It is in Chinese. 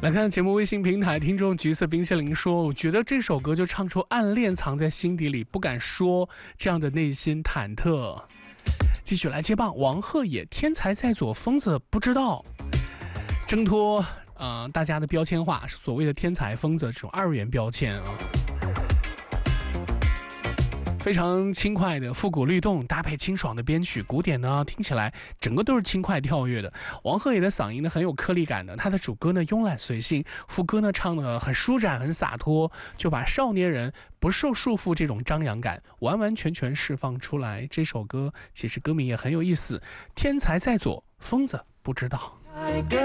来看节目微信平台，听众橘色冰淇淋说，我觉得这首歌就唱出暗恋藏在心底里不敢说，这样的内心忐忑。继续来接棒，王鹤也天才在左，疯子不知道。挣脱大家的标签化，所谓的天才疯子这种二元标签啊。非常轻快的复古律动，搭配清爽的编曲，鼓点呢听起来整个都是轻快跳跃的。王鹤野的嗓音呢很有颗粒感的，他的主歌呢慵懒随性，副歌呢唱得很舒展很洒脱，就把少年人不受束缚这种张扬感完完全全释放出来。这首歌其实歌名也很有意思，天才在左，疯子不知道。